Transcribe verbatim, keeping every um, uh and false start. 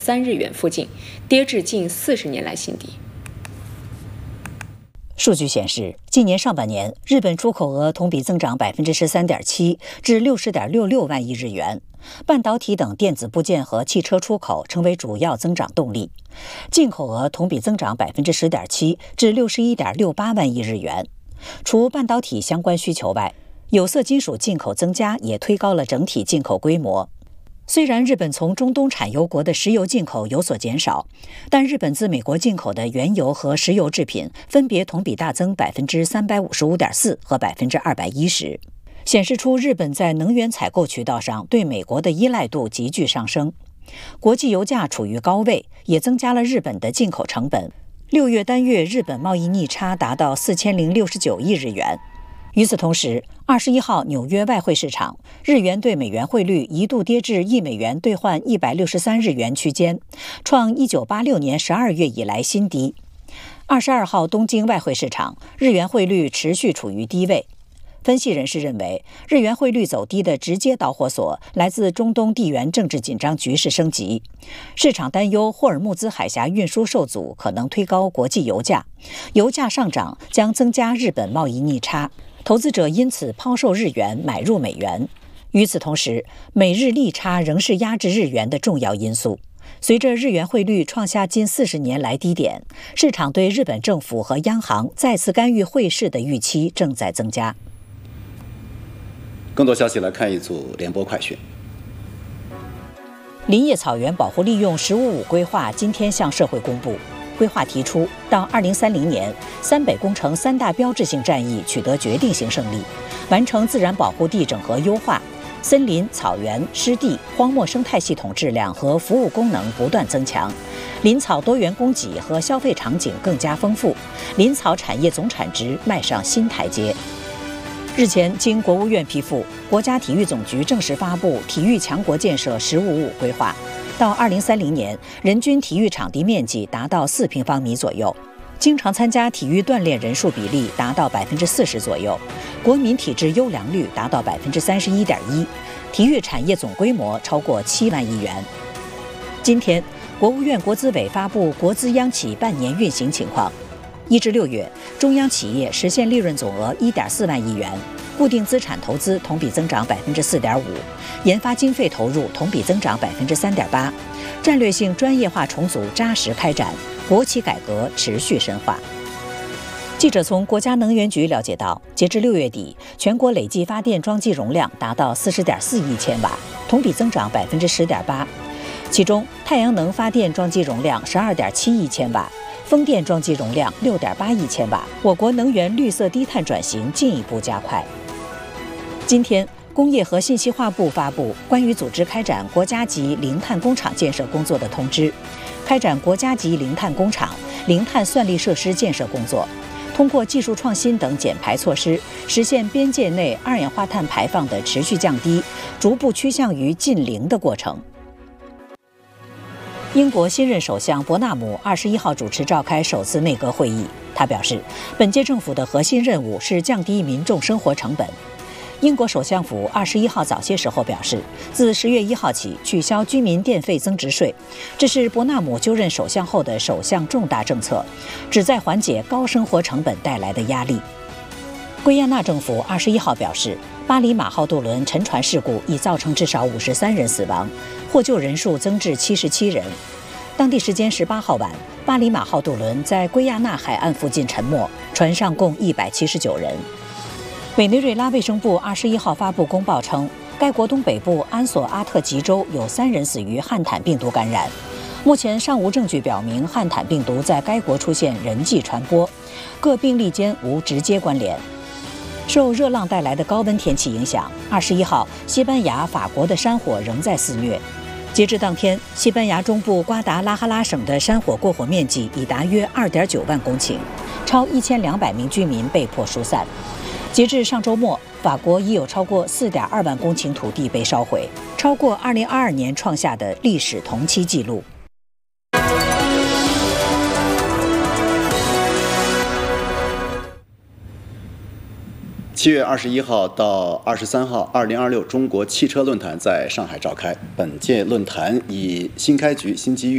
三日元附近，跌至近四十年来新低。 数据显示，今年上半年日本出口额同比增长百分之十三点七，至六十点六六万亿日元。半导体等电子部件和汽车出口成为主要增长动力。进口额同比增长百分之十点七，至六十一点六八万亿日元。除半导体相关需求外，有色金属进口增加也推高了整体进口规模。虽然日本从中东产油国的石油进口有所减少，但日本自美国进口的原油和石油制品分别同比大增百分之三百五十五点四和百分之二百一十，显示出日本在能源采购渠道上对美国的依赖度急剧上升。国际油价处于高位，也增加了日本的进口成本。六月单月日本贸易逆差达到四千零六十九亿日元。与此同时，二十一号纽约外汇市场，日元对美元汇率一度跌至一美元兑换一百六十三日元区间，创一九八六年十二月以来新低。二十二号东京外汇市场，日元汇率持续处于低位。分析人士认为，日元汇率走低的直接导火索来自中东地缘政治紧张局势升级。市场担忧霍尔木兹海峡运输受阻可能推高国际油价，油价上涨将增加日本贸易逆差，投资者因此抛售日元买入美元。与此同时，美日利差仍是压制日元的重要因素。随着日元汇率创下近四十年来低点，市场对日本政府和央行再次干预汇市的预期正在增加。 更多消息来看一组联播快讯。 林业草原保护利用“十五五”规划今天向社会公布。规划提出，到二零三零年，三北工程三大标志性战役取得决定性胜利，完成自然保护地整合优化，森林、草原、湿地、荒漠生态系统质量和服务功能不断增强，林草多元供给和消费场景更加丰富，林草产业总产值迈上新台阶。日前，经国务院批复，国家体育总局正式发布体育强国建设“十五五”规划。到二零三零年，人均体育场地面积达到四平方米左右，经常参加体育锻炼人数比例达到百分之四十左右，国民体质优良率达到百分之三十一点一，体育产业总规模超过七万亿元。今天，国务院国资委发布国资央企半年运行情况。一至六月，中央企业实现利润总额一点四万亿元，固定资产投资同比增长百分之四点五，研发经费投入同比增长百分之三点八，战略性专业化重组扎实开展，国企改革持续深化。记者从国家能源局了解到，截至六月底，全国累计发电装机容量达到四十点四亿千瓦，同比增长百分之十点八，其中太阳能发电装机容量十二点七亿千瓦。风电装机容量六点八亿千瓦，我国能源绿色低碳转型进一步加快。今天，工业和信息化部发布关于组织开展国家级零碳工厂建设工作的通知，开展国家级零碳工厂、零碳算力设施建设工作，通过技术创新等减排措施，实现边界内二氧化碳排放的持续降低，逐步趋向于近零的过程。英国新任首相伯纳姆二十一号主持召开首次内阁会议，他表示，本届政府的核心任务是降低民众生活成本。英国首相府二十一号早些时候表示，自十月一号起取消居民电费增值税，这是伯纳姆就任首相后的首项重大政策，旨在缓解高生活成本带来的压力。圭亚那政府二十一号表示，巴黎马号渡轮沉船事故已造成至少五十三人死亡，获救人数增至七十七人。当地时间十八号晚，巴黎马号渡轮在圭亚那海岸附近沉没，船上共一百七十九人。委内瑞拉卫生部二十一号发布公报称，该国东北部安索阿特吉州有三人死于汉坦病毒感染。目前尚无证据表明汉坦病毒在该国出现人际传播，各病例间无直接关联。受热浪带来的高温天气影响，二十一号，西班牙、法国的山火仍在肆虐。截至当天，西班牙中部瓜达拉哈拉省的山火过火面积已达约二点九万公顷，超一千两百名居民被迫疏散。截至上周末，法国已有超过四点二万公顷土地被烧毁，超过二零二二年创下的历史同期纪录。 七月二十一号到二十三号，二零二六中国汽车论坛在上海召开。本届论坛以新开局、新机遇。